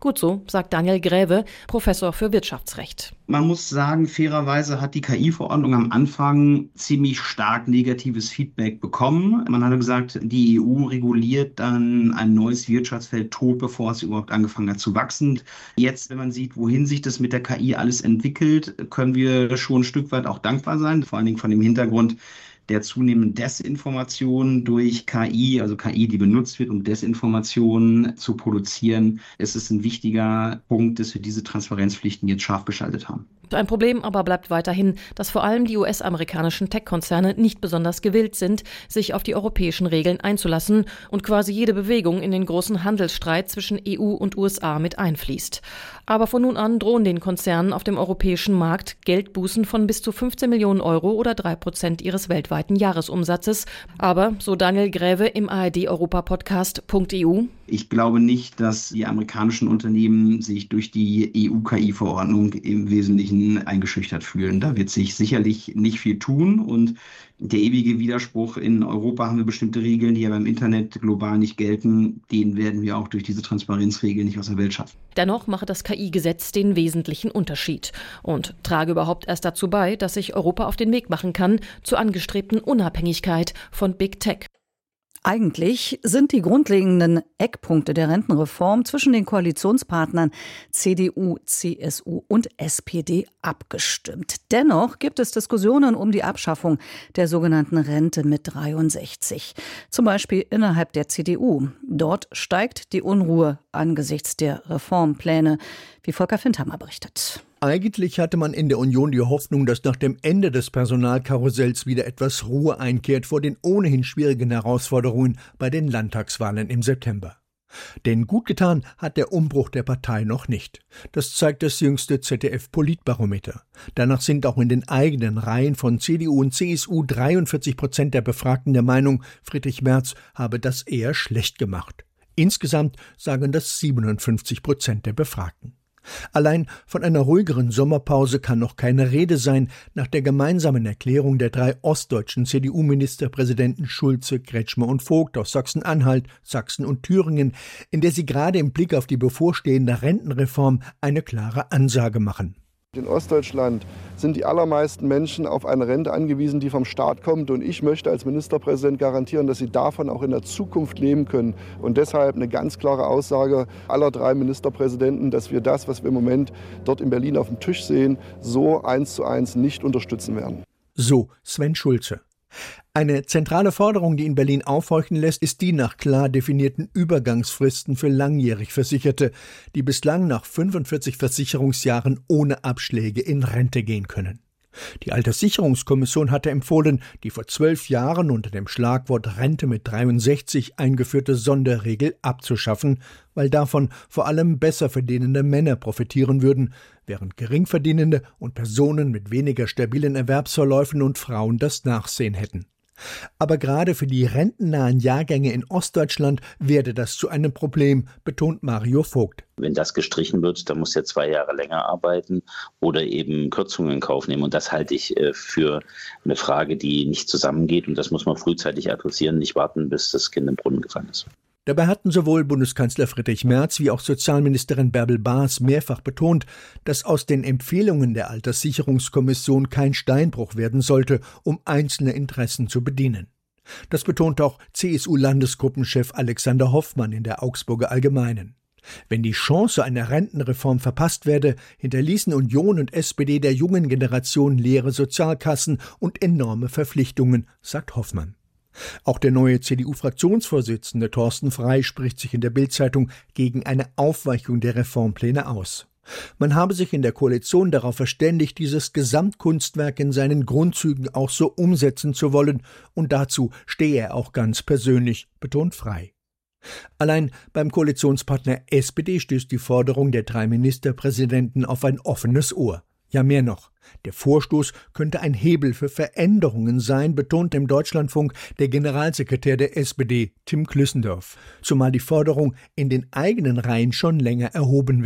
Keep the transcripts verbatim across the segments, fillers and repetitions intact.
Gut so, sagt Daniel Graewe, Professor für Wirtschaftsrecht. Man muss sagen, fairerweise hat die K I-Verordnung am Anfang ziemlich stark negatives Feedback bekommen. Man hatte gesagt, die E U reguliert dann ein neues Wirtschaftsfeld tot, bevor es überhaupt angefangen hat zu wachsen. Jetzt, wenn man sieht, wohin sich das mit der K I alles entwickelt, können wir schon ein Stück weit auch dankbar sein, vor allen Dingen von dem Hintergrund der zunehmenden Desinformation durch K I, also K I, die benutzt wird, um Desinformation zu produzieren. Es ist ein wichtiger Punkt, dass wir diese Transparenzpflichten jetzt scharf geschaltet haben. Ein Problem aber bleibt weiterhin, dass vor allem die U S-amerikanischen Tech-Konzerne nicht besonders gewillt sind, sich auf die europäischen Regeln einzulassen und quasi jede Bewegung in den großen Handelsstreit zwischen E U und U S A mit einfließt. Aber von nun an drohen den Konzernen auf dem europäischen Markt Geldbußen von bis zu fünfzehn Millionen Euro oder drei Prozent ihres weltweiten Jahresumsatzes. Aber, so Daniel Graewe im A R D-Europa-Podcast Punkt E U: Ich glaube nicht, dass die amerikanischen Unternehmen sich durch die E U-K I-Verordnung im Wesentlichen eingeschüchtert fühlen. Da wird sich sicherlich nicht viel tun und der ewige Widerspruch: in Europa haben wir bestimmte Regeln, die ja beim Internet global nicht gelten, den werden wir auch durch diese Transparenzregeln nicht aus der Welt schaffen. Dennoch mache das K I-Gesetz den wesentlichen Unterschied und trage überhaupt erst dazu bei, dass sich Europa auf den Weg machen kann zur angestrebten Unabhängigkeit von Big Tech. Eigentlich sind die grundlegenden Eckpunkte der Rentenreform zwischen den Koalitionspartnern C D U, C S U und S P D abgestimmt. Dennoch gibt es Diskussionen um die Abschaffung der sogenannten Rente mit dreiundsechzig. Zum Beispiel innerhalb der C D U. Dort steigt die Unruhe angesichts der Reformpläne, wie Volker Findhammer berichtet. Eigentlich hatte man in der Union die Hoffnung, dass nach dem Ende des Personalkarussells wieder etwas Ruhe einkehrt vor den ohnehin schwierigen Herausforderungen bei den Landtagswahlen im September. Denn gut getan hat der Umbruch der Partei noch nicht. Das zeigt das jüngste Z D F-Politbarometer. Danach sind auch in den eigenen Reihen von C D U und C S U dreiundvierzig Prozent der Befragten der Meinung, Friedrich Merz habe das eher schlecht gemacht. Insgesamt sagen das siebenundfünfzig Prozent der Befragten. Allein von einer ruhigeren Sommerpause kann noch keine Rede sein, nach der gemeinsamen Erklärung der drei ostdeutschen C D U-Ministerpräsidenten Schulze, Kretschmer und Vogt aus Sachsen-Anhalt, Sachsen und Thüringen, in der sie gerade im Blick auf die bevorstehende Rentenreform eine klare Ansage machen. In Ostdeutschland sind die allermeisten Menschen auf eine Rente angewiesen, die vom Staat kommt. Und ich möchte als Ministerpräsident garantieren, dass sie davon auch in der Zukunft leben können. Und deshalb eine ganz klare Aussage aller drei Ministerpräsidenten, dass wir das, was wir im Moment dort in Berlin auf dem Tisch sehen, so eins zu eins nicht unterstützen werden. So Sven Schulze. Eine zentrale Forderung, die in Berlin aufhorchen lässt, ist die nach klar definierten Übergangsfristen für langjährig Versicherte, die bislang nach fünfundvierzig Versicherungsjahren ohne Abschläge in Rente gehen können. Die Alterssicherungskommission hatte empfohlen, die vor zwölf Jahren unter dem Schlagwort Rente mit dreiundsechzig eingeführte Sonderregel abzuschaffen, weil davon vor allem besser verdienende Männer profitieren würden, während Geringverdienende und Personen mit weniger stabilen Erwerbsverläufen und Frauen das Nachsehen hätten. Aber gerade für die rentennahen Jahrgänge in Ostdeutschland werde das zu einem Problem, betont Mario Vogt. Wenn das gestrichen wird, dann muss er zwei Jahre länger arbeiten oder eben Kürzungen in Kauf nehmen. Und das halte ich für eine Frage, die nicht zusammengeht. Und das muss man frühzeitig adressieren, nicht warten, bis das Kind im Brunnen gefallen ist. Dabei hatten sowohl Bundeskanzler Friedrich Merz wie auch Sozialministerin Bärbel Baas mehrfach betont, dass aus den Empfehlungen der Alterssicherungskommission kein Steinbruch werden sollte, um einzelne Interessen zu bedienen. Das betont auch C S U-Landesgruppenchef Alexander Hoffmann in der Augsburger Allgemeinen. Wenn die Chance einer Rentenreform verpasst werde, hinterließen Union und S P D der jungen Generation leere Sozialkassen und enorme Verpflichtungen, sagt Hoffmann. Auch der neue C D U-Fraktionsvorsitzende Thorsten Frey spricht sich in der Bild-Zeitung gegen eine Aufweichung der Reformpläne aus. Man habe sich in der Koalition darauf verständigt, dieses Gesamtkunstwerk in seinen Grundzügen auch so umsetzen zu wollen, und dazu stehe er auch ganz persönlich, betont Frey. Allein beim Koalitionspartner S P D stößt die Forderung der drei Ministerpräsidenten auf ein offenes Ohr. Ja, mehr noch. Der Vorstoß könnte ein Hebel für Veränderungen sein, betont im Deutschlandfunk der Generalsekretär der S P D, Tim Klüssendorf, zumal die Forderung in den eigenen Reihen schon länger erhoben werde.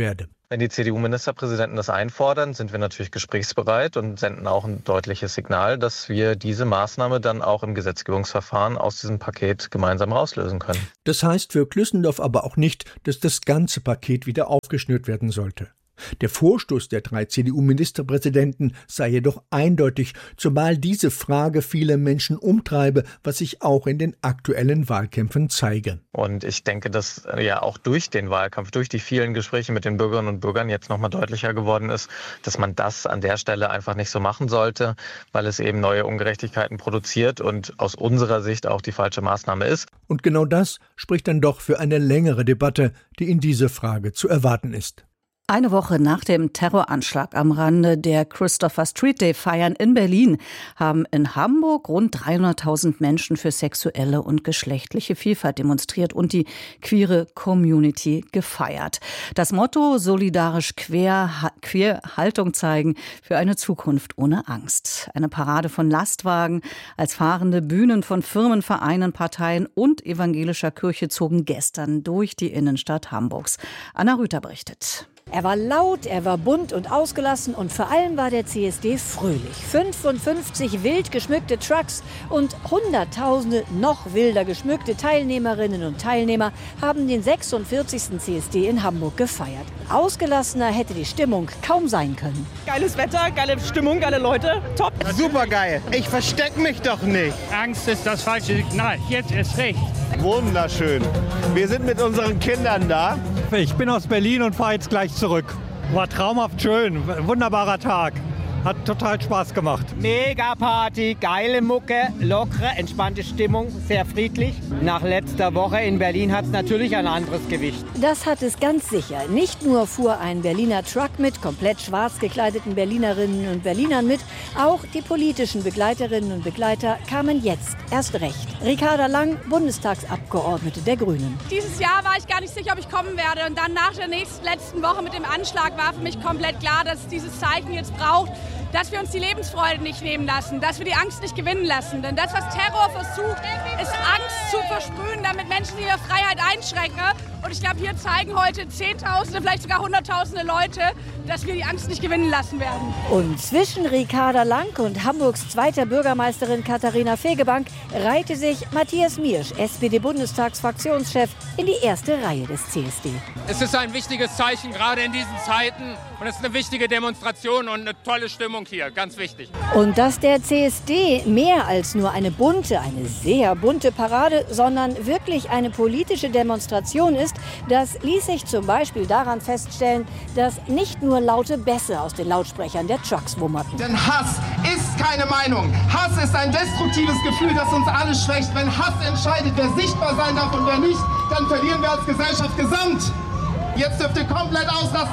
Wenn die C D U-Ministerpräsidenten das einfordern, sind wir natürlich gesprächsbereit und senden auch ein deutliches Signal, dass wir diese Maßnahme dann auch im Gesetzgebungsverfahren aus diesem Paket gemeinsam rauslösen können. Das heißt für Klüssendorf aber auch nicht, dass das ganze Paket wieder aufgeschnürt werden sollte. Der Vorstoß der drei C D U-Ministerpräsidenten sei jedoch eindeutig, zumal diese Frage viele Menschen umtreibe, was sich auch in den aktuellen Wahlkämpfen zeige. Und ich denke, dass ja auch durch den Wahlkampf, durch die vielen Gespräche mit den Bürgerinnen und Bürgern jetzt nochmal deutlicher geworden ist, dass man das an der Stelle einfach nicht so machen sollte, weil es eben neue Ungerechtigkeiten produziert und aus unserer Sicht auch die falsche Maßnahme ist. Und genau das spricht dann doch für eine längere Debatte, die in dieser Frage zu erwarten ist. Eine Woche nach dem Terroranschlag am Rande der Christopher Street Day Feiern in Berlin haben in Hamburg rund dreihunderttausend Menschen für sexuelle und geschlechtliche Vielfalt demonstriert und die queere Community gefeiert. Das Motto: solidarisch queer, queer Haltung zeigen für eine Zukunft ohne Angst. Eine Parade von Lastwagen als fahrende Bühnen von Firmen, Vereinen, Parteien und evangelischer Kirche zogen gestern durch die Innenstadt Hamburgs. Anna Rüther berichtet. Er war laut, er war bunt und ausgelassen und vor allem war der C S D fröhlich. fünfundfünfzig wild geschmückte Trucks und Hunderttausende noch wilder geschmückte Teilnehmerinnen und Teilnehmer haben den sechsundvierzigsten C S D in Hamburg gefeiert. Ausgelassener hätte die Stimmung kaum sein können. Geiles Wetter, geile Stimmung, geile Leute, top. Super geil, ich versteck mich doch nicht. Angst ist das falsche Signal, jetzt ist recht. Wunderschön. Wir sind mit unseren Kindern da. Ich bin aus Berlin und fahre jetzt gleich zurück. War traumhaft schön, wunderbarer Tag. Hat total Spaß gemacht. Mega Party, geile Mucke, lockere, entspannte Stimmung, sehr friedlich. Nach letzter Woche in Berlin hat es natürlich ein anderes Gewicht. Das hat es ganz sicher. Nicht nur fuhr ein Berliner Truck mit komplett schwarz gekleideten Berlinerinnen und Berlinern mit, auch die politischen Begleiterinnen und Begleiter kamen jetzt erst recht. Ricarda Lang, Bundestagsabgeordnete der Grünen. Dieses Jahr war ich gar nicht sicher, ob ich kommen werde. Und dann nach der nächsten, letzten Woche mit dem Anschlag war für mich komplett klar, dass es dieses Zeichen jetzt braucht, dass wir uns die Lebensfreude nicht nehmen lassen, dass wir die Angst nicht gewinnen lassen. Denn das, was Terror versucht, ist Angst zu versprühen, damit Menschen ihre Freiheit einschränken. Und ich glaube, hier zeigen heute Zehntausende, vielleicht sogar Hunderttausende Leute, dass wir die Angst nicht gewinnen lassen werden. Und zwischen Ricarda Lang und Hamburgs zweiter Bürgermeisterin Katharina Fegebank reihte sich Matthias Miersch, S P D-Bundestagsfraktionschef, in die erste Reihe des C S D. Es ist ein wichtiges Zeichen, gerade in diesen Zeiten. Und es ist eine wichtige Demonstration und eine tolle Stimmung hier, ganz wichtig. Und dass der C S D mehr als nur eine bunte, eine sehr bunte Parade, sondern wirklich eine politische Demonstration ist, das ließ sich zum Beispiel daran feststellen, dass nicht nur laute Bässe aus den Lautsprechern der Trucks wummerten. Denn Hass ist keine Meinung. Hass ist ein destruktives Gefühl, das uns alle schwächt. Wenn Hass entscheidet, wer sichtbar sein darf und wer nicht, dann verlieren wir als Gesellschaft gesamt. Jetzt dürft ihr komplett auslassen.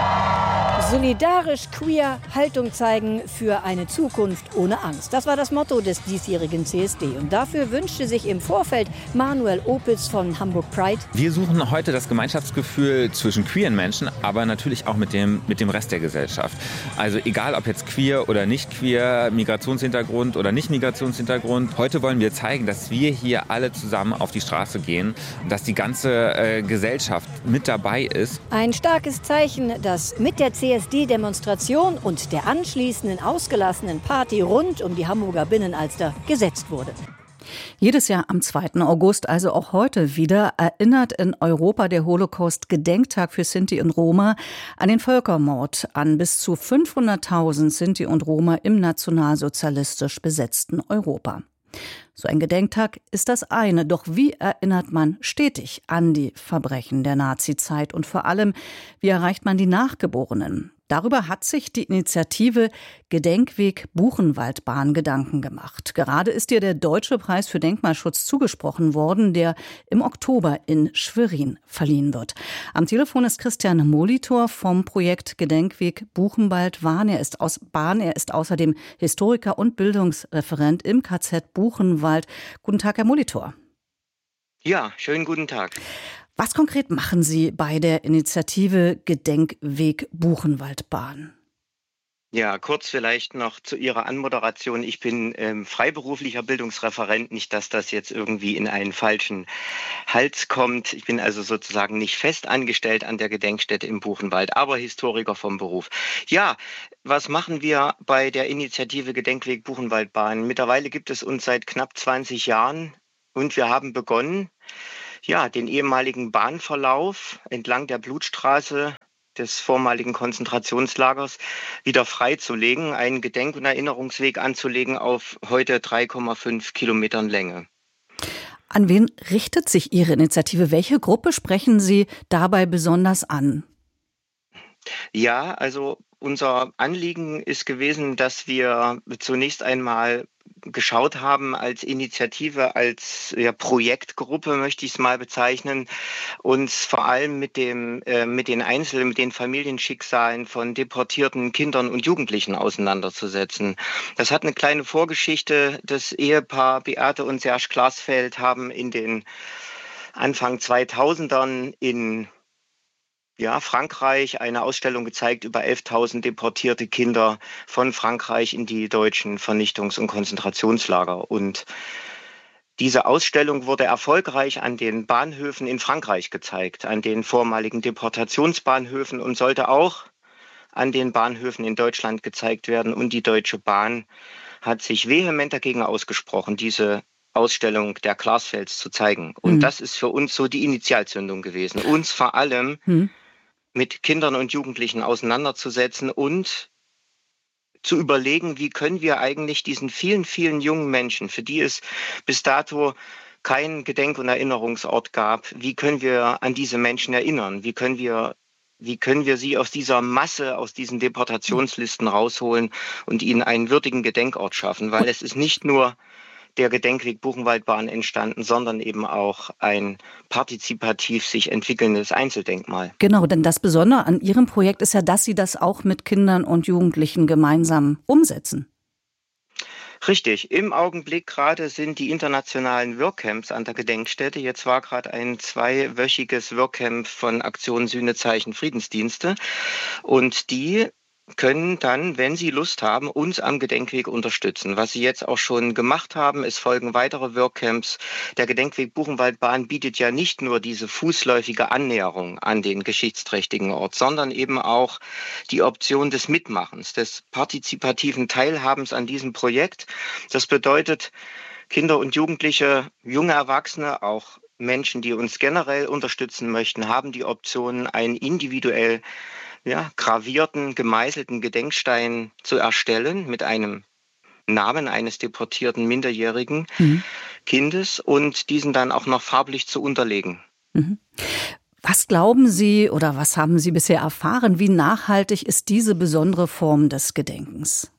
Solidarisch queer Haltung zeigen für eine Zukunft ohne Angst. Das war das Motto des diesjährigen C S D. Und dafür wünschte sich im Vorfeld Manuel Opitz von Hamburg Pride: Wir suchen heute das Gemeinschaftsgefühl zwischen queeren Menschen, aber natürlich auch mit dem, mit dem Rest der Gesellschaft. Also egal, ob jetzt queer oder nicht queer, Migrationshintergrund oder nicht Migrationshintergrund. Heute wollen wir zeigen, dass wir hier alle zusammen auf die Straße gehen, dass die ganze äh, Gesellschaft mit dabei ist. Ein starkes Zeichen, das mit der C S D-Demonstration und der anschließenden ausgelassenen Party rund um die Hamburger Binnenalster gesetzt wurde. Jedes Jahr am zweiten August, also auch heute wieder, erinnert in Europa der Holocaust-Gedenktag für Sinti und Roma an den Völkermord an bis zu fünfhunderttausend Sinti und Roma im nationalsozialistisch besetzten Europa. So ein Gedenktag ist das eine, doch wie erinnert man stetig an die Verbrechen der Nazizeit und vor allem, wie erreicht man die Nachgeborenen? Darüber hat sich die Initiative Gedenkweg Buchenwaldbahn Gedanken gemacht. Gerade ist ihr der Deutsche Preis für Denkmalschutz zugesprochen worden, der im Oktober in Schwerin verliehen wird. Am Telefon ist Christian Molitor vom Projekt Gedenkweg Buchenwaldbahn. Er ist aus Bahn, er ist außerdem Historiker und Bildungsreferent im K Z Buchenwald. Guten Tag, Herr Molitor. Ja, schönen guten Tag. Was konkret machen Sie bei der Initiative Gedenkweg Buchenwaldbahn? Ja, kurz vielleicht noch zu Ihrer Anmoderation. Ich bin ähm, freiberuflicher Bildungsreferent, nicht, dass das jetzt irgendwie in einen falschen Hals kommt. Ich bin also sozusagen nicht fest angestellt an der Gedenkstätte im Buchenwald, aber Historiker vom Beruf. Ja, was machen wir bei der Initiative Gedenkweg Buchenwaldbahn? Mittlerweile gibt es uns seit knapp zwanzig Jahren und wir haben begonnen, ja, den ehemaligen Bahnverlauf entlang der Blutstraße des vormaligen Konzentrationslagers wieder freizulegen, einen Gedenk- und Erinnerungsweg anzulegen auf heute drei Komma fünf Kilometern Länge. An wen richtet sich Ihre Initiative? Welche Gruppe sprechen Sie dabei besonders an? Ja, also unser Anliegen ist gewesen, dass wir zunächst einmal geschaut haben als Initiative, als ja, Projektgruppe, möchte ich es mal bezeichnen, uns vor allem mit dem, äh, mit den Einzel-, mit den Familienschicksalen von deportierten Kindern und Jugendlichen auseinanderzusetzen. Das hat eine kleine Vorgeschichte. Das Ehepaar Beate und Serge Glasfeld haben in den Anfang zweitausendern in Ja, Frankreich eine Ausstellung gezeigt über elftausend deportierte Kinder von Frankreich in die deutschen Vernichtungs- und Konzentrationslager. Und diese Ausstellung wurde erfolgreich an den Bahnhöfen in Frankreich gezeigt, an den vormaligen Deportationsbahnhöfen und sollte auch an den Bahnhöfen in Deutschland gezeigt werden. Und die Deutsche Bahn hat sich vehement dagegen ausgesprochen, diese Ausstellung der Glasfelds zu zeigen. Und hm. das ist für uns so die Initialzündung gewesen. Uns vor allem hm. mit Kindern und Jugendlichen auseinanderzusetzen und zu überlegen, wie können wir eigentlich diesen vielen, vielen jungen Menschen, für die es bis dato keinen Gedenk- und Erinnerungsort gab, wie können wir an diese Menschen erinnern? Wie können wir, wie können wir sie aus dieser Masse, aus diesen Deportationslisten rausholen und ihnen einen würdigen Gedenkort schaffen? Weil es ist nicht nur der Gedenkweg Buchenwaldbahn entstanden, sondern eben auch ein partizipativ sich entwickelndes Einzeldenkmal. Genau, denn das Besondere an Ihrem Projekt ist ja, dass Sie das auch mit Kindern und Jugendlichen gemeinsam umsetzen. Richtig. Im Augenblick gerade sind die internationalen Workcamps an der Gedenkstätte. Jetzt war gerade ein zweiwöchiges Workcamp von Aktion Sühnezeichen Friedensdienste. Und die können dann, wenn sie Lust haben, uns am Gedenkweg unterstützen. Was sie jetzt auch schon gemacht haben, es folgen weitere Workcamps. Der Gedenkweg Buchenwaldbahn bietet ja nicht nur diese fußläufige Annäherung an den geschichtsträchtigen Ort, sondern eben auch die Option des Mitmachens, des partizipativen Teilhabens an diesem Projekt. Das bedeutet, Kinder und Jugendliche, junge Erwachsene, auch Menschen, die uns generell unterstützen möchten, haben die Option, einen individuell ja, gravierten, gemeißelten Gedenkstein zu erstellen mit einem Namen eines deportierten minderjährigen mhm. Kindes und diesen dann auch noch farblich zu unterlegen. Mhm. Was glauben Sie oder was haben Sie bisher erfahren? Wie nachhaltig ist diese besondere Form des Gedenkens?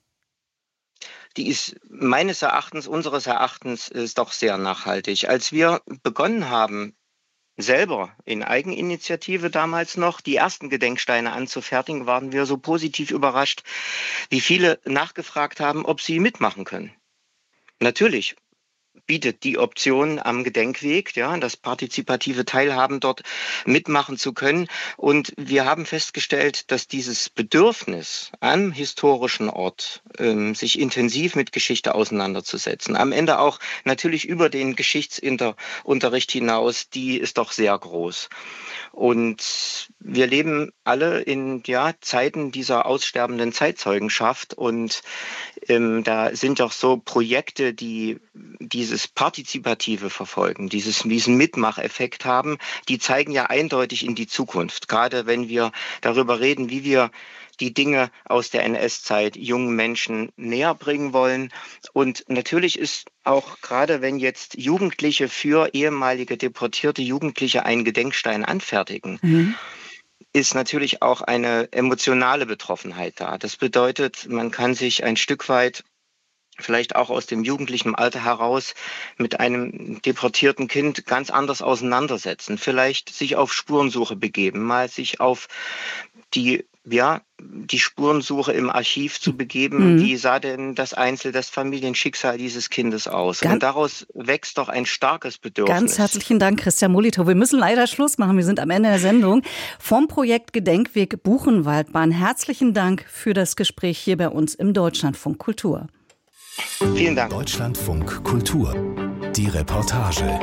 Die ist meines Erachtens, unseres Erachtens, ist doch sehr nachhaltig. Als wir begonnen haben, selber in Eigeninitiative damals noch die ersten Gedenksteine anzufertigen, waren wir so positiv überrascht, wie viele nachgefragt haben, ob sie mitmachen können. Natürlich bietet die Option am Gedenkweg, ja, das partizipative Teilhaben dort mitmachen zu können. Und wir haben festgestellt, dass dieses Bedürfnis am historischen Ort, ähm, sich intensiv mit Geschichte auseinanderzusetzen, am Ende auch natürlich über den Geschichtsunterricht hinaus, die ist doch sehr groß. Und wir leben alle in ja, Zeiten dieser aussterbenden Zeitzeugenschaft und ähm, da sind doch so Projekte, die dieses Partizipative verfolgen, dieses, diesen Mitmacheffekt haben, die zeigen ja eindeutig in die Zukunft. Gerade wenn wir darüber reden, wie wir die Dinge aus der N S-Zeit jungen Menschen näher bringen wollen. Und natürlich ist auch gerade, wenn jetzt Jugendliche für ehemalige deportierte Jugendliche einen Gedenkstein anfertigen, mhm. ist natürlich auch eine emotionale Betroffenheit da. Das bedeutet, man kann sich ein Stück weit vielleicht auch aus dem jugendlichen Alter heraus mit einem deportierten Kind ganz anders auseinandersetzen, vielleicht sich auf Spurensuche begeben, mal sich auf die ja, die Spurensuche im Archiv zu begeben. Mhm. Wie sah denn das Einzel-, das Familienschicksal dieses Kindes aus? Ganz und daraus wächst doch ein starkes Bedürfnis. Ganz herzlichen Dank, Christian Molitor. Wir müssen leider Schluss machen. Wir sind am Ende der Sendung. Vom Projekt Gedenkweg Buchenwaldbahn. Herzlichen Dank für das Gespräch hier bei uns im Deutschlandfunk Kultur. Vielen Dank. Deutschlandfunk Kultur. Die Reportage.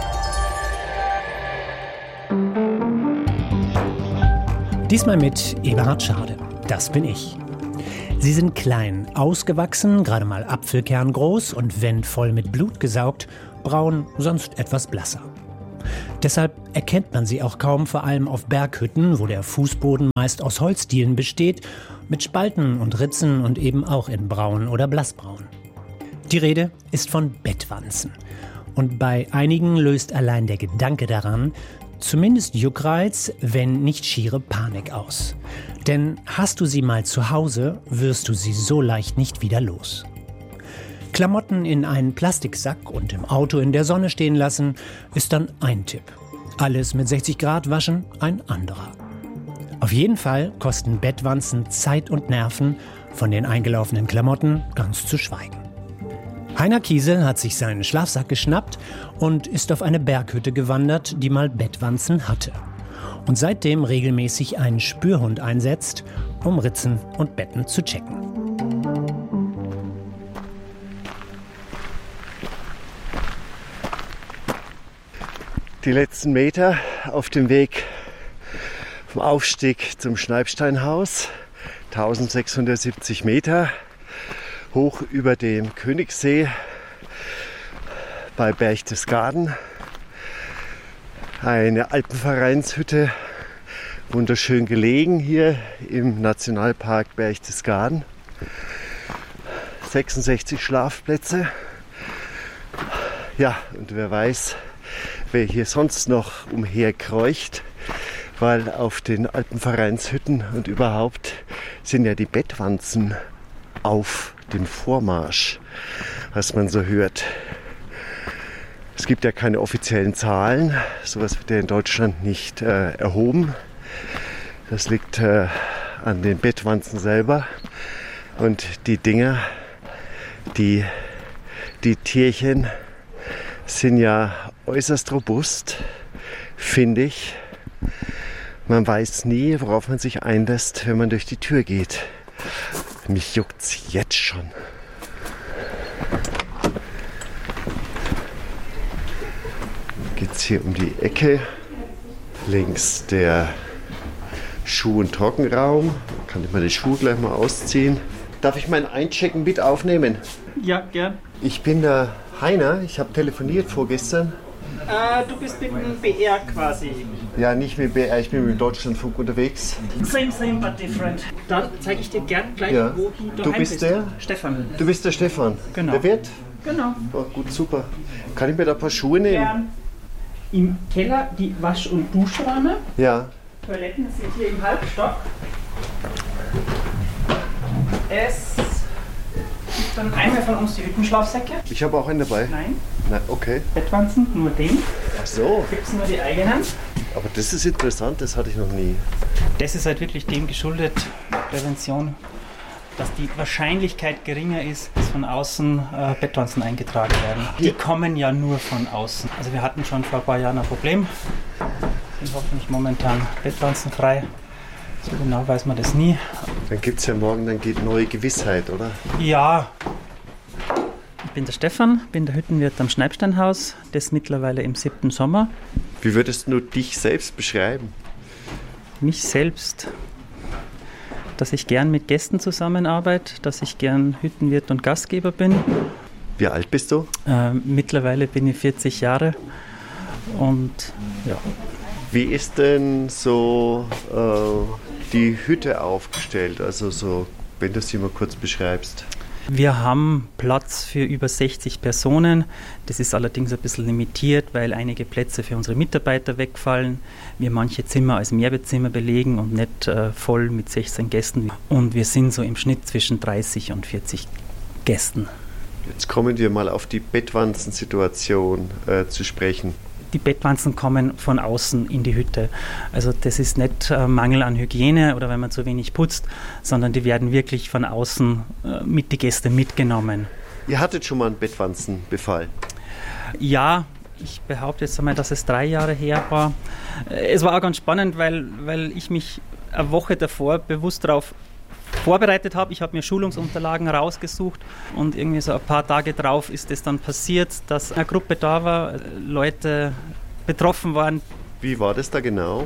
Diesmal mit Eberhard Schade. Das bin ich. Sie sind klein, ausgewachsen, gerade mal Apfelkern groß und wenn voll mit Blut gesaugt, braun, sonst etwas blasser. Deshalb erkennt man sie auch kaum, vor allem auf Berghütten, wo der Fußboden meist aus Holzdielen besteht, mit Spalten und Ritzen und eben auch in braun oder blassbraun. Die Rede ist von Bettwanzen. Und bei einigen löst allein der Gedanke daran zumindest Juckreiz, wenn nicht schiere Panik aus. Denn hast du sie mal zu Hause, wirst du sie so leicht nicht wieder los. Klamotten in einen Plastiksack und im Auto in der Sonne stehen lassen, ist dann ein Tipp. Alles mit sechzig Grad waschen, ein anderer. Auf jeden Fall kosten Bettwanzen Zeit und Nerven, von den eingelaufenen Klamotten ganz zu schweigen. Heiner Kiesel hat sich seinen Schlafsack geschnappt und ist auf eine Berghütte gewandert, die mal Bettwanzen hatte. Und seitdem regelmäßig einen Spürhund einsetzt, um Ritzen und Betten zu checken. Die letzten Meter auf dem Weg vom Aufstieg zum Schneibsteinhaus, eintausendsechshundertsiebzig Meter. Hoch über dem Königssee bei Berchtesgaden. Eine Alpenvereinshütte, wunderschön gelegen hier im Nationalpark Berchtesgaden. sechsundsechzig Schlafplätze. Ja, und wer weiß, wer hier sonst noch umherkreucht, weil auf den Alpenvereinshütten und überhaupt sind ja die Bettwanzen auf dem Vormarsch, was man so hört. Es gibt ja keine offiziellen Zahlen, sowas wird ja in Deutschland nicht äh, erhoben. Das liegt äh, an den Bettwanzen selber und die Dinger, die, die Tierchen sind ja äußerst robust, finde ich. Man weiß nie, worauf man sich einlässt, wenn man durch die Tür geht. Mich juckt's jetzt schon. Geht's hier um die Ecke. Links der Schuh- und Trockenraum. Kann ich mal die Schuhe gleich mal ausziehen. Darf ich mein Einchecken mit aufnehmen? Ja, gern. Ich bin der Heiner. Ich habe telefoniert vorgestern. Äh, du bist mit dem B R quasi. Ja, nicht mit B R, ich bin mit dem Deutschlandfunk unterwegs. Same, same, but different. Dann zeige ich dir gern gleich, ja. wo du daheim Du bist bist. der? Stefan. Du bist der Stefan. Genau. Der Wirt? Genau. Oh, gut, super. Kann ich mir da ein paar Schuhe nehmen? Gern. Im Keller die Wasch- und Duschräume. Ja. Toiletten sind hier im Halbstock. Es gibt dann einmal von uns die Hüttenschlafsäcke. Ich habe auch einen dabei. Nein. Nein, okay. Bettwanzen, nur den. Ach so. Gibt es nur die eigenen. Aber das ist interessant, das hatte ich noch nie. Das ist halt wirklich dem geschuldet, Prävention, dass die Wahrscheinlichkeit geringer ist, dass von außen äh, Bettwanzen eingetragen werden. Die ja. kommen ja nur von außen. Also wir hatten schon vor ein paar Jahren ein Problem, sind hoffentlich momentan bettwanzenfrei. So genau weiß man das nie. Dann gibt es ja morgen, dann geht neue Gewissheit, oder? Ja. Ich bin der Stefan, bin der Hüttenwirt am Schneibsteinhaus, das mittlerweile im siebten Sommer. Wie würdest du dich selbst beschreiben? Mich selbst, dass ich gern mit Gästen zusammenarbeite, dass ich gern Hüttenwirt und Gastgeber bin. Wie alt bist du? Äh, mittlerweile bin ich vierzig Jahre und ja. Wie ist denn so äh, die Hütte aufgestellt? Also so, wenn du sie mal kurz beschreibst. Wir haben Platz für über sechzig Personen. Das ist allerdings ein bisschen limitiert, weil einige Plätze für unsere Mitarbeiter wegfallen. Wir manche Zimmer als Mehrbettzimmer belegen und nicht äh, voll mit sechzehn Gästen. Und wir sind so im Schnitt zwischen dreißig und vierzig Gästen. Jetzt kommen wir mal auf die Bettwanzensituation äh, zu sprechen. Die Bettwanzen kommen von außen in die Hütte. Also das ist nicht äh, Mangel an Hygiene oder wenn man zu wenig putzt, sondern die werden wirklich von außen äh, mit die Gäste mitgenommen. Ihr hattet schon mal einen Bettwanzenbefall? Ja, ich behaupte jetzt einmal, dass es drei Jahre her war. Es war auch ganz spannend, weil, weil ich mich eine Woche davor bewusst darauf vorbereitet habe. Ich habe mir Schulungsunterlagen rausgesucht und irgendwie so ein paar Tage drauf ist es dann passiert, dass eine Gruppe da war, Leute betroffen waren. Wie war das da genau?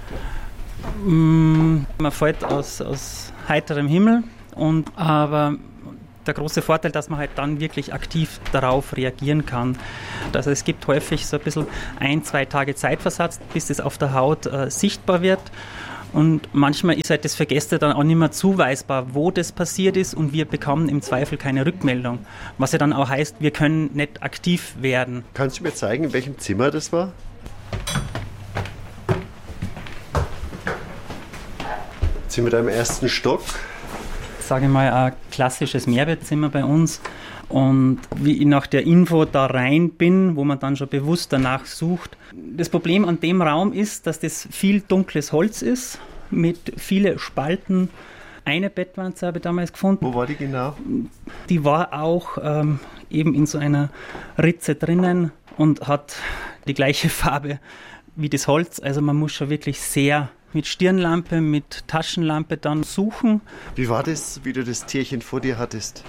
Man fällt aus, aus heiterem Himmel, und aber der große Vorteil, dass man halt dann wirklich aktiv darauf reagieren kann. Also es gibt häufig so ein bisschen ein, zwei Tage Zeitversatz, bis das auf der Haut äh, sichtbar wird. Und manchmal ist halt das für Gäste dann auch nicht mehr zuweisbar, wo das passiert ist, und wir bekommen im Zweifel keine Rückmeldung. Was ja dann auch heißt, wir können nicht aktiv werden. Kannst du mir zeigen, in welchem Zimmer das war? Jetzt sind wir da im ersten Stock. Sage ich mal, ein klassisches Mehrbettzimmer bei uns. Und wie ich nach der Info da rein bin, wo man dann schon bewusst danach sucht. Das Problem an dem Raum ist, dass das viel dunkles Holz ist, mit vielen Spalten. Eine Bettwanze habe ich damals gefunden. Wo war die genau? Die war auch ähm, eben in so einer Ritze drinnen und hat die gleiche Farbe wie das Holz. Also man muss schon wirklich sehr mit Stirnlampe, mit Taschenlampe dann suchen. Wie war das, wie du das Tierchen vor dir hattest?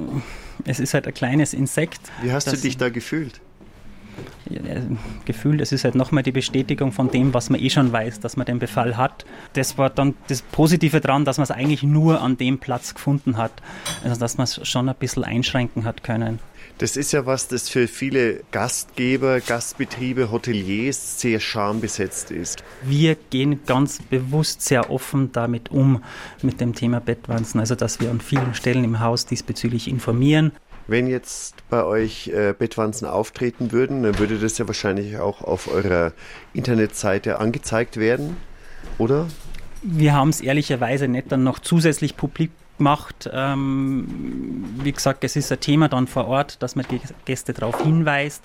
Es ist halt ein kleines Insekt. Wie hast du dich da gefühlt? Ja, gefühlt, es ist halt nochmal die Bestätigung von dem, was man eh schon weiß, dass man den Befall hat. Das war dann das Positive daran, dass man es eigentlich nur an dem Platz gefunden hat. Also dass man es schon ein bisschen einschränken hat können. Das ist ja was, das für viele Gastgeber, Gastbetriebe, Hoteliers sehr schambesetzt ist. Wir gehen ganz bewusst sehr offen damit um, mit dem Thema Bettwanzen. Also dass wir an vielen Stellen im Haus diesbezüglich informieren. Wenn jetzt bei euch äh, Bettwanzen auftreten würden, dann würde das ja wahrscheinlich auch auf eurer Internetseite angezeigt werden, oder? Wir haben es ehrlicherweise nicht dann noch zusätzlich publik gemacht. Ähm, wie gesagt, es ist ein Thema dann vor Ort, dass man die Gäste darauf hinweist.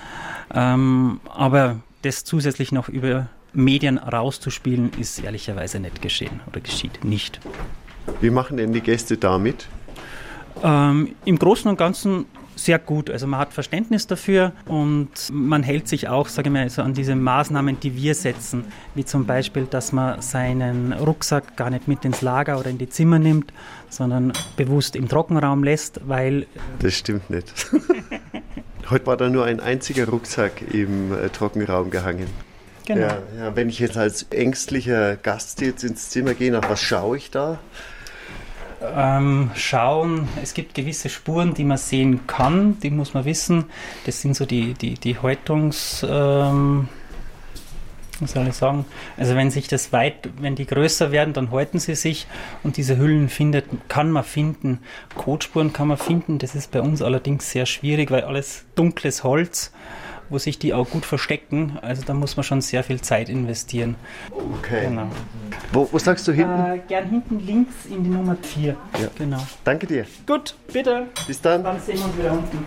Ähm, aber das zusätzlich noch über Medien rauszuspielen, ist ehrlicherweise nicht geschehen oder geschieht nicht. Wie machen denn die Gäste damit? Ähm, Im Großen und Ganzen sehr gut. Also man hat Verständnis dafür und man hält sich auch, sage ich mal, so an diese Maßnahmen, die wir setzen, wie zum Beispiel, dass man seinen Rucksack gar nicht mit ins Lager oder in die Zimmer nimmt, sondern bewusst im Trockenraum lässt, weil... Das stimmt nicht. Heute war da nur ein einziger Rucksack im äh, Trockenraum gehangen. Genau. Ja, ja, wenn ich jetzt als ängstlicher Gast jetzt ins Zimmer gehe, nach was schaue ich da? Ähm, schauen, es gibt gewisse Spuren, die man sehen kann, die muss man wissen. Das sind so die, die, die Häutungs... Ähm, was soll ich sagen? Also wenn sich das weit, wenn die größer werden, dann häuten sie sich und diese Hüllen findet, kann man finden. Kotspuren kann man finden, das ist bei uns allerdings sehr schwierig, weil alles dunkles Holz, wo sich die auch gut verstecken. Also da muss man schon sehr viel Zeit investieren. Okay. Genau. Wo, wo sagst du hinten? Äh, gern hinten links in die Nummer vier. Ja. Genau. Danke dir. Gut, bitte. Bis dann. Dann sehen wir uns wieder unten.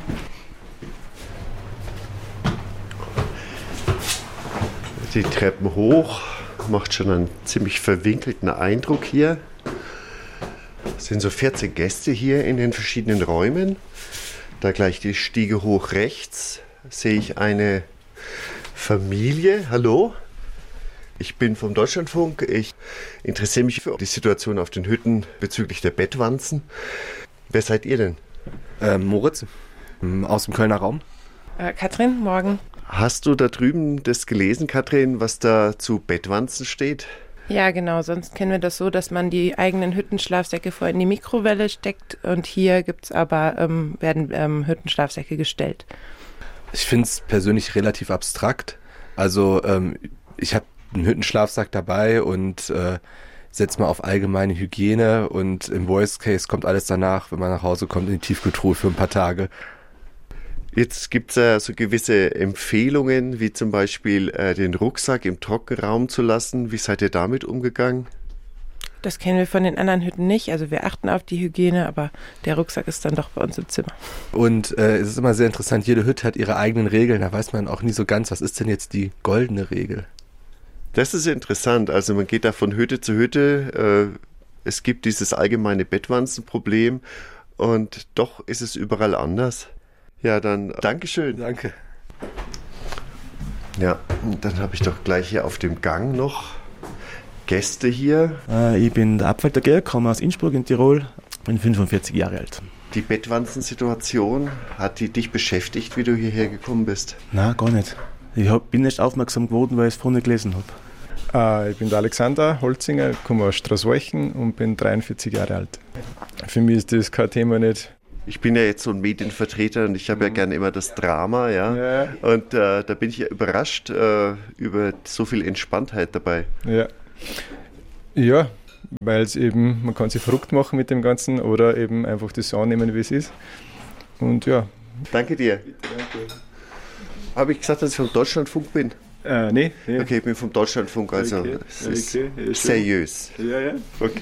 Die Treppen hoch, macht schon einen ziemlich verwinkelten Eindruck hier. Es sind so vierzehn Gäste hier in den verschiedenen Räumen. Da gleich die Stiege hoch rechts sehe ich eine Familie. Hallo, ich bin vom Deutschlandfunk. Ich interessiere mich für die Situation auf den Hütten bezüglich der Bettwanzen. Wer seid ihr denn? Äh, Moritz, aus dem Kölner Raum. Äh, Katrin, morgen. Hast du da drüben das gelesen, Katrin, was da zu Bettwanzen steht? Ja, genau. Sonst kennen wir das so, dass man die eigenen Hüttenschlafsäcke vorher in die Mikrowelle steckt. Und hier gibt's aber, ähm, werden ähm, Hüttenschlafsäcke gestellt. Ich finde es persönlich relativ abstrakt. Also ähm, ich habe einen Hüttenschlafsack dabei und äh, setze mal auf allgemeine Hygiene. Und im Worst Case kommt alles danach, wenn man nach Hause kommt, in die Tiefkühltruhe für ein paar Tage. Jetzt gibt es ja so gewisse Empfehlungen, wie zum Beispiel äh, den Rucksack im Trockenraum zu lassen. Wie seid ihr damit umgegangen? Das kennen wir von den anderen Hütten nicht. Also wir achten auf die Hygiene, aber der Rucksack ist dann doch bei uns im Zimmer. Und äh, es ist immer sehr interessant, jede Hütte hat ihre eigenen Regeln. Da weiß man auch nie so ganz, was ist denn jetzt die goldene Regel? Das ist interessant. Also man geht da von Hütte zu Hütte. Äh, es gibt dieses allgemeine Bettwanzenproblem und doch ist es überall anders. Ja, dann Dankeschön. Danke. Ja, dann habe ich doch gleich hier auf dem Gang noch Gäste hier. Äh, ich bin der Abwalter Georg, komme aus Innsbruck in Tirol, bin fünfundvierzig Jahre alt. Die Bettwanzensituation, hat die dich beschäftigt, wie du hierher gekommen bist? Nein, gar nicht. Ich hab, bin nicht aufmerksam geworden, weil ich es vorne gelesen habe. Äh, ich bin der Alexander Holzinger, komme aus Straßwalchen und bin dreiundvierzig Jahre alt. Für mich ist das kein Thema nicht. Ich bin ja jetzt so ein Medienvertreter und ich habe ja gerne immer das Drama, ja. ja. Und äh, da bin ich ja überrascht äh, über so viel Entspanntheit dabei. Ja, ja, weil es eben, man kann sich verrückt machen mit dem Ganzen oder eben einfach das so annehmen, wie es ist. Und ja. Danke dir. Danke. Habe ich gesagt, dass ich vom Deutschlandfunk bin? Äh, nee, nee. Okay, ich bin vom Deutschlandfunk, also okay. es ist okay. Ja, seriös. Ja, ja. Okay.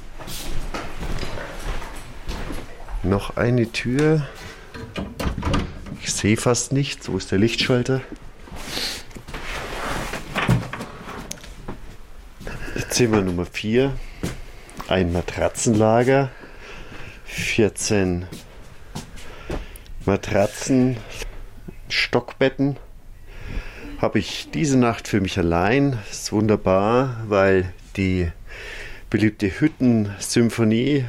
Noch eine Tür. Ich sehe fast nichts. Wo ist der Lichtschalter? Zimmer Nummer vier. Ein Matratzenlager. vierzehn Matratzen. Stockbetten. Habe ich diese Nacht für mich allein. Ist wunderbar, weil die beliebte Hüttensymphonie,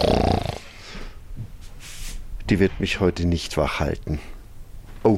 die wird mich heute nicht wach halten. Oh,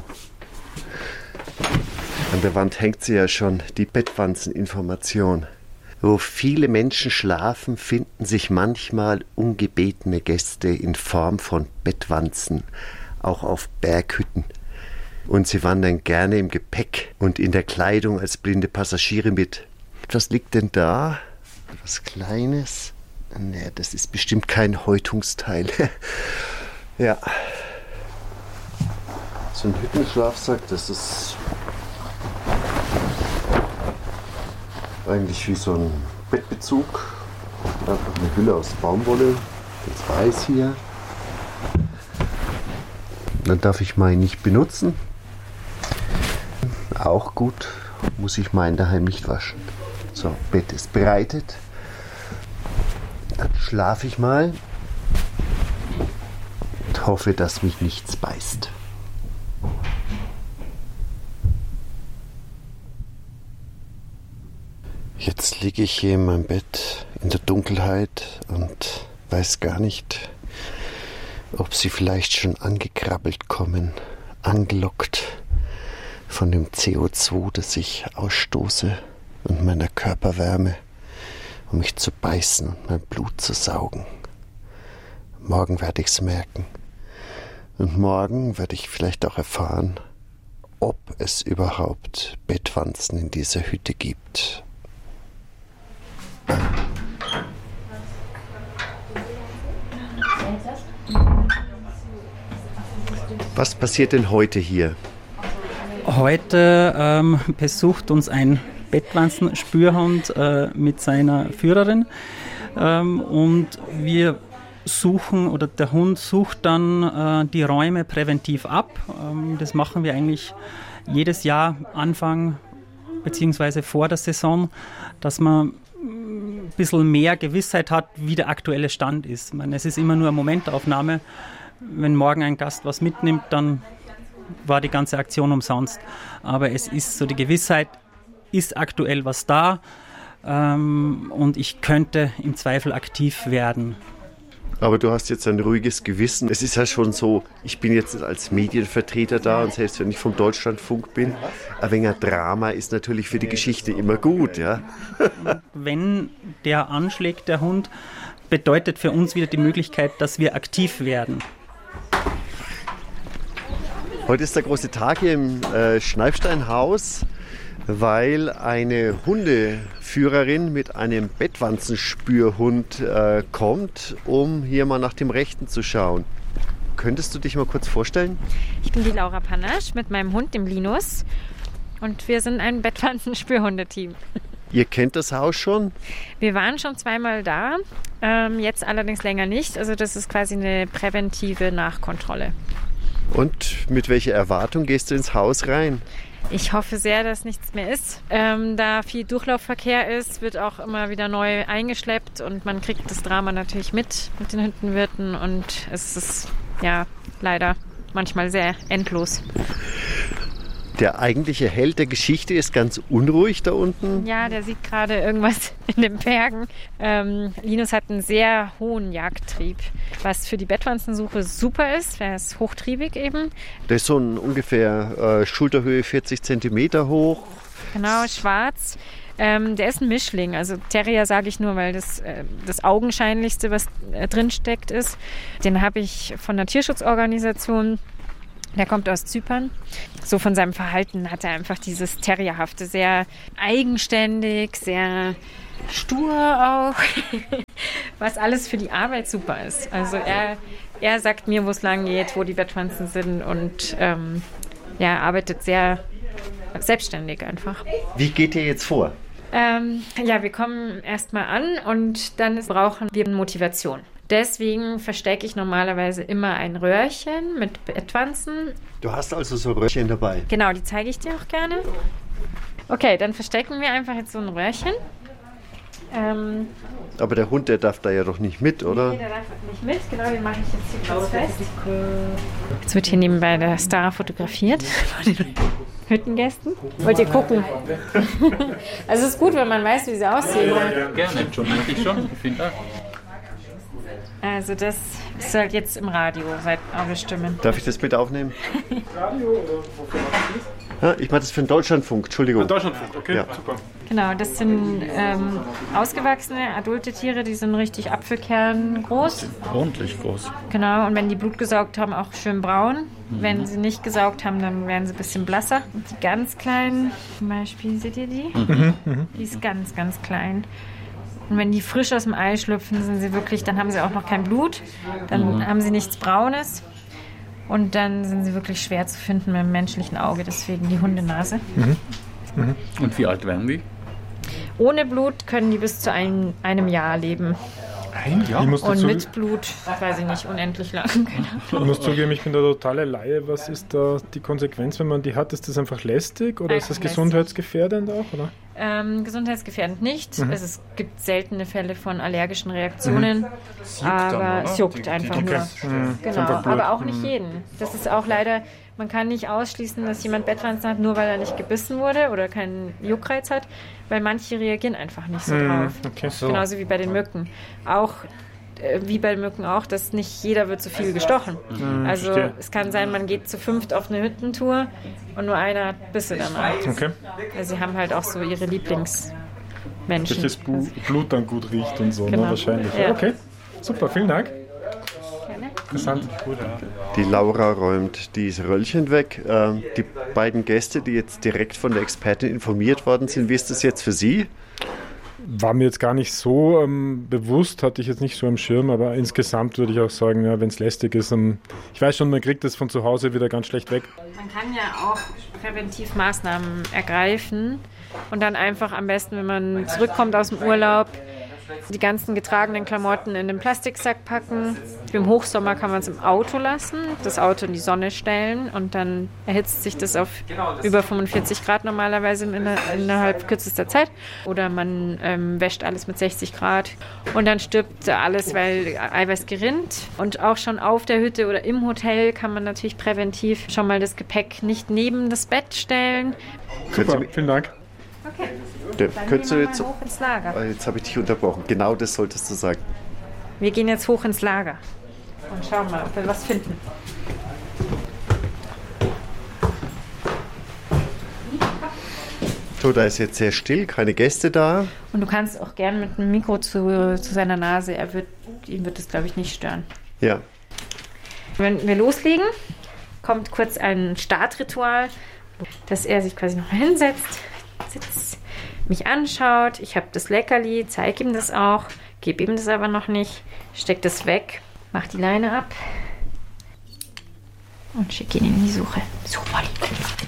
an der Wand hängt sie ja schon, die Bettwanzeninformation. Wo viele Menschen schlafen, finden sich manchmal ungebetene Gäste in Form von Bettwanzen, auch auf Berghütten. Und sie wandern gerne im Gepäck und in der Kleidung als blinde Passagiere mit. Was liegt denn da? Was Kleines? Nee, das ist bestimmt kein Häutungsteil. Ja. So ein Hüttenschlafsack, das ist eigentlich wie so ein Bettbezug. Einfach eine Hülle aus Baumwolle. Das weiß hier. Dann darf ich meinen nicht benutzen. Auch gut, muss ich meinen daheim nicht waschen. So, Bett ist bereitet. Dann schlafe ich mal und hoffe, dass mich nichts beißt. Jetzt liege ich hier in meinem Bett in der Dunkelheit und weiß gar nicht, ob sie vielleicht schon angekrabbelt kommen, angelockt von dem C O zwei, das ich ausstoße und meiner Körperwärme, um mich zu beißen und mein Blut zu saugen. Morgen werde ich es merken. Und morgen werde ich vielleicht auch erfahren, ob es überhaupt Bettwanzen in dieser Hütte gibt. Was passiert denn heute hier? Heute ähm, besucht uns ein Bettwanzenspürhund äh, mit seiner Führerin ähm, und wir suchen oder der Hund sucht dann äh, die Räume präventiv ab. Ähm, das machen wir eigentlich jedes Jahr Anfang bzw. vor der Saison, dass man ein bisschen mehr Gewissheit hat, wie der aktuelle Stand ist. Ich meine, es ist immer nur eine Momentaufnahme. Wenn morgen ein Gast was mitnimmt, dann war die ganze Aktion umsonst. Aber es ist so die Gewissheit, ist aktuell was da ähm, und ich könnte im Zweifel aktiv werden. Aber du hast jetzt ein ruhiges Gewissen. Es ist ja schon so, ich bin jetzt als Medienvertreter da und selbst wenn ich vom Deutschlandfunk bin, ein wenig Drama ist natürlich für die Geschichte immer gut. Ja? Wenn der anschlägt, der Hund, bedeutet für uns wieder die Möglichkeit, dass wir aktiv werden. Heute ist der große Tag hier im äh, Schneifsteinhaus, weil eine Hundeführerin mit einem Bettwanzenspürhund äh, kommt, um hier mal nach dem Rechten zu schauen. Könntest du dich mal kurz vorstellen? Ich bin die Laura Panasch mit meinem Hund, dem Linus. Und wir sind ein Bettwanzenspürhundeteam. Ihr kennt das Haus schon? Wir waren schon zweimal da, ähm, jetzt allerdings länger nicht. Also das ist quasi eine präventive Nachkontrolle. Und mit welcher Erwartung gehst du ins Haus rein? Ich hoffe sehr, dass nichts mehr ist. Ähm, da viel Durchlaufverkehr ist, wird auch immer wieder neu eingeschleppt und man kriegt das Drama natürlich mit mit den Hüttenwirten und es ist ja leider manchmal sehr endlos. Der eigentliche Held der Geschichte ist ganz unruhig da unten. Ja, der sieht gerade irgendwas in den Bergen. Ähm, Linus hat einen sehr hohen Jagdtrieb, was für die Bettwanzensuche super ist. Er ist hochtriebig eben. Der ist so ein ungefähr äh, Schulterhöhe vierzig Zentimeter hoch. Genau, schwarz. Ähm, der ist ein Mischling. Also Terrier sage ich nur, weil das äh, das Augenscheinlichste, was äh, drinsteckt, ist. Den habe ich von der Tierschutzorganisation. Der kommt aus Zypern. So von seinem Verhalten hat er einfach dieses Terrierhafte, sehr eigenständig, sehr stur auch, was alles für die Arbeit super ist. Also er, er sagt mir, wo es lang geht, wo die Bettwanzen sind und ähm, ja, arbeitet sehr selbstständig einfach. Wie geht ihr jetzt vor? Ähm, ja, wir kommen erstmal an und dann brauchen wir Motivation. Deswegen verstecke ich normalerweise immer ein Röhrchen mit Bettwanzen. Du hast also so Röhrchen dabei? Genau, die zeige ich dir auch gerne. Okay, dann verstecken wir einfach jetzt so ein Röhrchen. Ähm, Aber der Hund, der darf da ja doch nicht mit, oder? Nee, der darf nicht mit. Genau, den mache ich jetzt hier kurz fest. Jetzt wird hier nebenbei der Star fotografiert von den Hüttengästen. Wollt ihr gucken? Also es ist gut, wenn man weiß, wie sie aussehen. Ja, gerne, schon, eigentlich schon. Vielen Dank. Also das ist halt jetzt im Radio, seit eure Stimmen. Darf ich das bitte aufnehmen? Radio oder wofür machst du das? Ja, ich mache das für den Deutschlandfunk, Entschuldigung. Für Deutschlandfunk, okay, ja. Super. Genau, das sind ähm, ausgewachsene, adulte Tiere, die sind richtig Apfelkern groß. Ordentlich groß. Genau, und wenn die Blut gesaugt haben, auch schön braun. Mhm. Wenn sie nicht gesaugt haben, dann werden sie ein bisschen blasser. Und die ganz kleinen, zum Beispiel, seht ihr die? Mhm. Mhm. Die ist ganz, ganz klein. Und wenn die frisch aus dem Ei schlüpfen, sind sie wirklich, dann haben sie auch noch kein Blut, dann mhm. haben sie nichts Braunes und dann sind sie wirklich schwer zu finden mit dem menschlichen Auge, deswegen die Hundenase. Mhm. Mhm. Und wie alt werden die? Ohne Blut können die bis zu ein, einem Jahr leben. Ein Jahr? Und mit Blut, weiß ich nicht, unendlich lang. Ich muss zugeben, ich bin da totale Laie. Was ist da die Konsequenz, wenn man die hat? Ist das einfach lästig oder einfach ist das gesundheitsgefährdend auch? Oder? Ähm, gesundheitsgefährdend nicht. Mhm. Also es gibt seltene Fälle von allergischen Reaktionen, mhm. aber dann, es juckt die, einfach die, die, nur. Mhm. Genau, aber auch nicht jeden. Das ist auch leider, man kann nicht ausschließen, dass jemand Bettwanzen hat, nur weil er nicht gebissen wurde oder keinen Juckreiz hat, weil manche reagieren einfach nicht so mhm. drauf. Okay. So. Genauso wie bei den Mücken. Auch wie bei Mücken auch, dass nicht jeder wird so viel gestochen. Mhm, also verstehe. es kann sein, man geht zu fünft auf eine Hüttentour und nur einer hat Bisse danach. Okay. Also sie haben halt auch so ihre Lieblingsmenschen. Welches Blut dann gut riecht und so, genau. ne? Wahrscheinlich. Ja. Okay, super, vielen Dank. Gerne. Interessant. Gut, ja. Die Laura räumt diese Röllchen weg. Ähm, die beiden Gäste, die jetzt direkt von der Expertin informiert worden sind, wie ist das jetzt für Sie? War mir jetzt gar nicht so ähm, bewusst, hatte ich jetzt nicht so am Schirm, aber insgesamt würde ich auch sagen, ja, wenn es lästig ist, ähm, ich weiß schon, man kriegt das von zu Hause wieder ganz schlecht weg. Man kann ja auch präventiv Maßnahmen ergreifen und dann einfach am besten, wenn man zurückkommt aus dem Urlaub, die ganzen getragenen Klamotten in den Plastiksack packen. Im Hochsommer kann man es im Auto lassen, das Auto in die Sonne stellen und dann erhitzt sich das auf über fünfundvierzig Grad normalerweise innerhalb kürzester Zeit. Oder man ähm, wäscht alles mit sechzig Grad und dann stirbt alles, weil Eiweiß gerinnt. Und auch schon auf der Hütte oder im Hotel kann man natürlich präventiv schon mal das Gepäck nicht neben das Bett stellen. Super, vielen Dank. Okay. Ja, Dann könntest gehen du wir jetzt, mal hoch ins Lager. Ah, jetzt habe ich dich unterbrochen. Genau das solltest du sagen. Wir gehen jetzt hoch ins Lager und schauen mal, ob wir was finden. So, da ist jetzt sehr still, keine Gäste da. Und du kannst auch gerne mit einem Mikro zu, zu seiner Nase, er wird, ihn wird es, glaube ich, nicht stören. Ja. Wenn wir loslegen, kommt kurz ein Startritual, dass er sich quasi noch hinsetzt, sitzt, mich anschaut. Ich habe das Leckerli, zeige ihm das auch, gebe ihm das aber noch nicht, steck das weg, mach die Leine ab und schicke ihn in die Suche. Such, Molly.